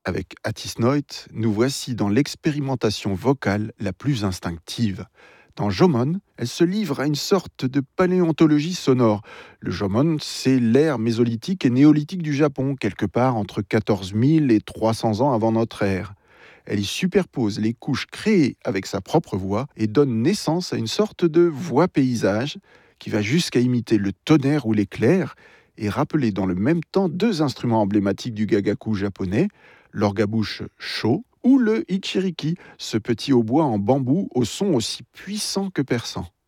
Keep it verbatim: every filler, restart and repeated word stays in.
Avec Atis Noit, nous voici dans l'expérimentation vocale la plus instinctive. Dans Jomon, elle se livre à une sorte de paléontologie sonore. Le Jomon, c'est l'ère mésolithique et néolithique du Japon, quelque part entre quatorze mille et trois cents ans avant notre ère. Elle y superpose les couches créées avec sa propre voix et donne naissance à une sorte de voix paysage qui va jusqu'à imiter le tonnerre ou l'éclair et rappeler dans le même temps deux instruments emblématiques du gagaku japonais, l'orgue à bouche sho ou le ichiriki, ce petit hautbois en bambou au son aussi puissant que perçant.